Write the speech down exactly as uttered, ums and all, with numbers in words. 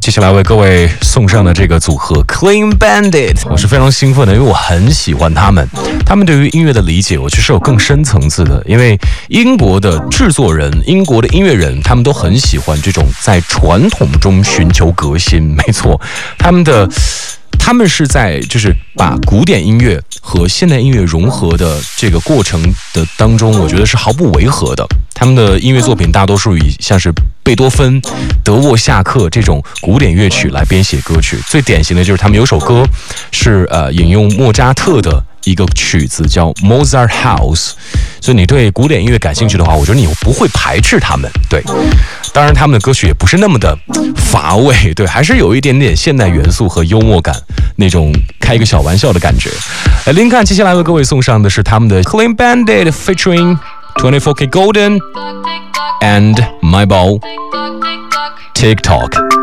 接下来为各位送上的这个组合 Clean Bandit， 我是非常兴奋的，因为我很喜欢他们。他们对于音乐的理解，我觉得是有更深层次的。因为英国的制作人、英国的音乐人，他们都很喜欢这种在传统中寻求革新。没错，他们的。他们是在就是把古典音乐和现代音乐融合的这个过程的当中，我觉得是毫不违和的。他们的音乐作品大多数以像是贝多芬、德沃夏克这种古典乐曲来编写歌曲。最典型的就是他们有首歌是呃引用莫扎特的一个曲子叫 Mozart House， 所以你对古典音乐感兴趣的话，我觉得你不会排斥他们。对，当然他们的歌曲也不是那么的乏味，对，还是有一点点现代元素和幽默感，那种开一个小玩笑的感觉。来，林看接下来为各位送上的是他们的 Clean Bandit featuring twenty-four K Golden and My Ball TikTok。